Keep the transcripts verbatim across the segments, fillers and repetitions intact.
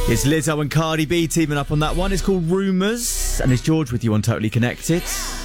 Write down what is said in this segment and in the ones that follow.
It's Lizzo and Cardi B teaming up on that one. It's called Rumours, and it's George with you on Totally Connected.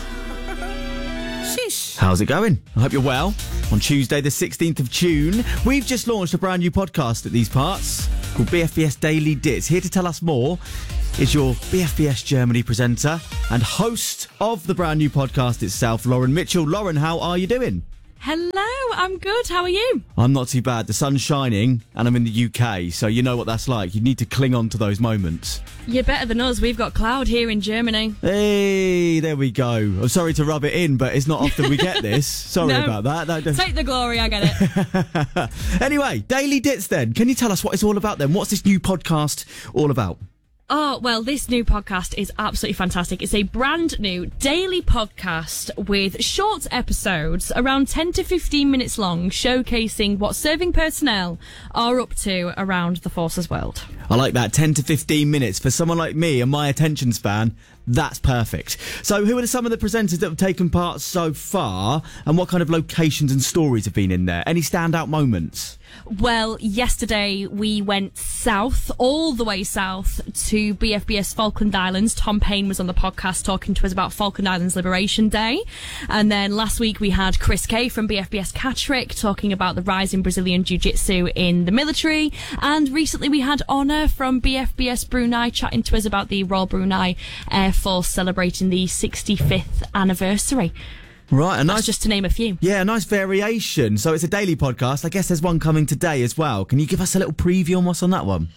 Sheesh. How's it going? I hope you're well. On Tuesday, the sixteenth of June, we've just launched a brand new podcast at these parts called B F B S Daily Dits. Here to tell us more is your B F B S Germany presenter and host of the brand new podcast itself, Lauren Mitchell. Lauren, how are you doing? Hello, I'm good. How are you? I'm not too bad. The sun's shining and I'm in the U K, so you know what that's like. You need to cling on to those moments. You're better than us. We've got cloud here in Germany. Hey, there we go. I'm sorry to rub it in, but it's not often we get this. Sorry No. about that. No, don't- Take the glory, I get it. Anyway, Daily Dits then. Can you tell us what it's all about then? What's this new podcast all about? Oh, well, this new podcast is absolutely fantastic. It's a brand new daily podcast with short episodes, around ten to fifteen minutes long, showcasing what serving personnel are up to around the Forces world. I like that. ten to fifteen minutes. For someone like me and my attention span, that's perfect. So who are some of the presenters that have taken part so far, and what kind of locations and stories have been in there? Any standout moments? Well, yesterday we went south, all the way south to B F B S Falkland Islands. Tom Payne was on the podcast talking to us about Falkland Islands Liberation Day. And then last week we had Chris Kay from B F B S Catterick talking about the rise in Brazilian Jiu-Jitsu in the military. And recently we had Honor from B F B S Brunei chatting to us about the Royal Brunei Air Force celebrating the sixty-fifth anniversary. Right, a nice, That's just to name a few. yeah, a nice variation. So it's a daily podcast. I guess there's one coming today as well. Can you give us a little preview on what's on that one?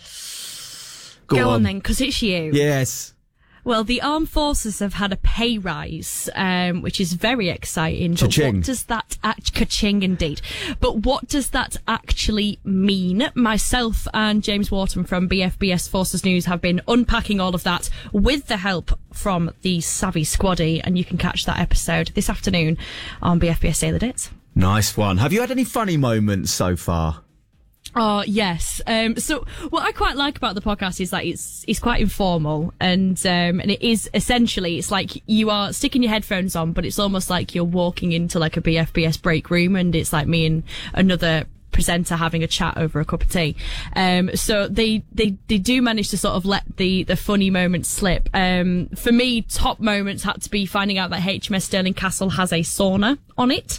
Go on then, because it's you. Yes. Well, the armed forces have had a pay rise, um, which is very exciting. But Cha-ching. what does that act- ka-ching indeed? But what does that actually mean? Myself and James Wharton from B F B S Forces News have been unpacking all of that with the help from the Savvy Squaddy, and you can catch that episode this afternoon on B F B S Daily Dits. Nice one. Have you had any funny moments so far? Oh, yes. Um, so what I quite like about the podcast is that it's it's quite informal, and um, and it is essentially, it's like you are sticking your headphones on, but it's almost like you're walking into like a B F B S break room, and it's like me and another presenter having a chat over a cup of tea. Um, so they, they, they do manage to sort of let the, the funny moments slip. Um, for me, top moments had to be finding out that H M S Stirling Castle has a sauna on it.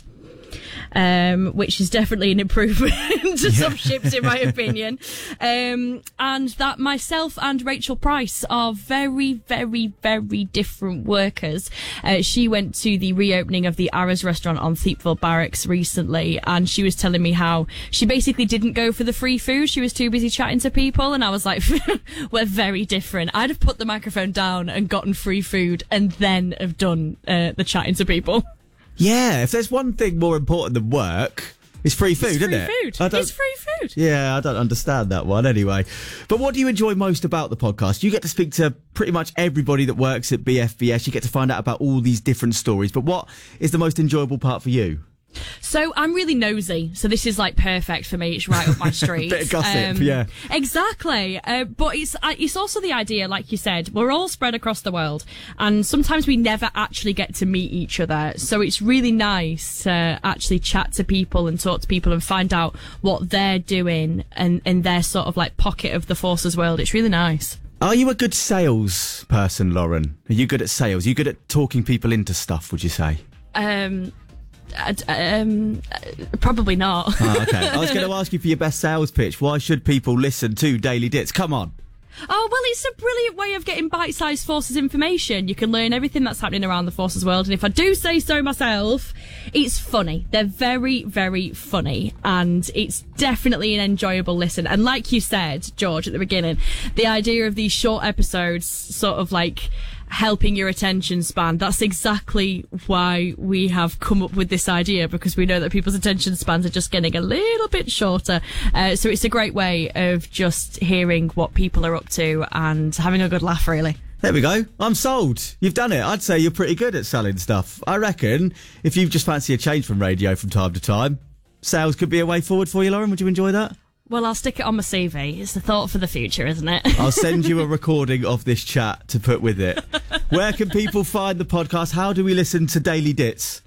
Um, which is definitely an improvement to some ships, in my opinion. Um, and that myself and Rachel Price are very, very, very different workers. Uh, she went to the reopening of the Arras restaurant on Thiepval Barracks recently, and she was telling me how she basically didn't go for the free food. She was too busy chatting to people, and I was like, we're very different. I'd have put the microphone down and gotten free food and then have done uh, the chatting to people. Yeah, if there's one thing more important than work, it's free food, It's isn't free it? food. I don't- It's free food. Yeah, I don't understand that one anyway. But what do you enjoy most about the podcast? You get to speak to pretty much everybody that works at B F B S. You get to find out about all these different stories. But what is the most enjoyable part for you? So I'm really nosy, so this is like perfect for me. It's right up my street. Bit of gossip, yeah. Exactly. Uh, but it's uh, it's also the idea, like you said, we're all spread across the world, and sometimes we never actually get to meet each other. So it's really nice to actually chat to people and talk to people and find out what they're doing and in their sort of like pocket of the Forces world. It's really nice. Are you a good sales person, Lauren? Are you good at sales? Are you good at talking people into stuff, would you say? Um. Uh, um, uh, probably not. Oh, okay. I was going to ask you for your best sales pitch. Why should people listen to Daily Dits? Come on. Oh, well, it's a brilliant way of getting bite-sized Forces information. You can learn everything that's happening around the Forces world, and if I do say so myself, it's funny. They're very, very funny, and it's definitely an enjoyable listen. And like you said, George, at the beginning, the idea of these short episodes sort of like helping your attention span, that's exactly why we have come up with this idea, because we know that people's attention spans are just getting a little bit shorter. Uh, so it's a great way of just hearing what people are up to and having a good laugh, really. There we go. I'm sold. You've done it. I'd say you're pretty good at selling stuff. I reckon if you just fancy a change from radio from time to time, sales could be a way forward for you, Lauren. Would you enjoy that? Well, I'll stick it on my C V. It's the thought for the future, isn't it? I'll send you a recording of this chat to put with it. Where can people find the podcast? How do we listen to Daily Dits?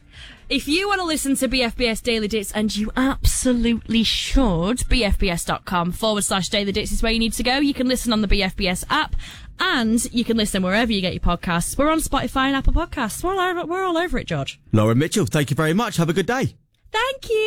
If you want to listen to B F B S Daily Dits, and you absolutely should, bfbs.com forward slash Daily Dits is where you need to go. You can listen on the B F B S app, and you can listen wherever you get your podcasts. We're on Spotify and Apple Podcasts. We're all over, we're all over it, George. Laura Mitchell, thank you very much. Have a good day. Thank you.